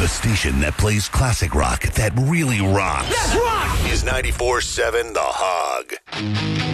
The station that plays classic rock that really rocks. Let's rock! Is 94.7 The Hog.